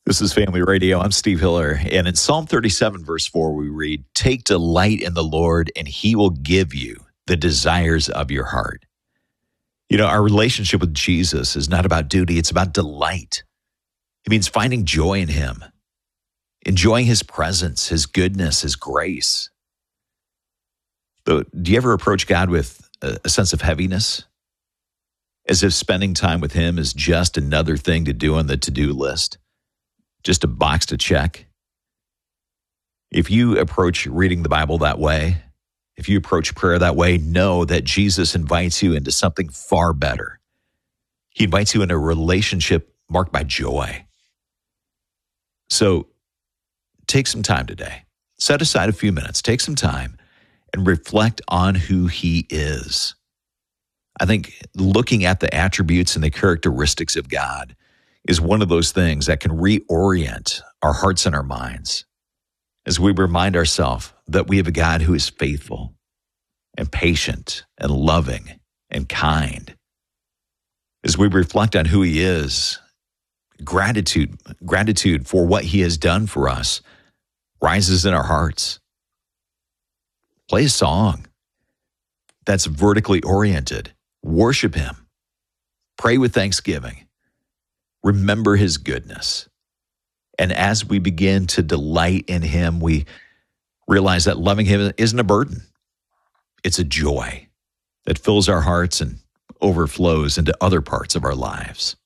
This is Family Radio. I'm Steve Hiller. And in Psalm 37, verse 4, we read, "Take delight in the Lord, and he will give you the desires of your heart." You know, our relationship with Jesus is not about duty. It's about delight. It means finding joy in him, enjoying his presence, his goodness, his grace. Do you ever approach God with a sense of heaviness? As if spending time with him is just another thing to do on the to-do list? Just a box to check? If you approach reading the Bible that way, if you approach prayer that way, know that Jesus invites you into something far better. He invites you into a relationship marked by joy. So take some time today. Set aside a few minutes. Take some time and reflect on who he is. I think looking at the attributes and the characteristics of God is one of those things that can reorient our hearts and our minds as we remind ourselves that we have a God who is faithful and patient and loving and kind. As we reflect on who he is, gratitude for what he has done for us rises in our hearts. Play a song that's vertically oriented. Worship him. Pray with thanksgiving. Remember his goodness. And as we begin to delight in him, we realize that loving him isn't a burden. It's a joy that fills our hearts and overflows into other parts of our lives.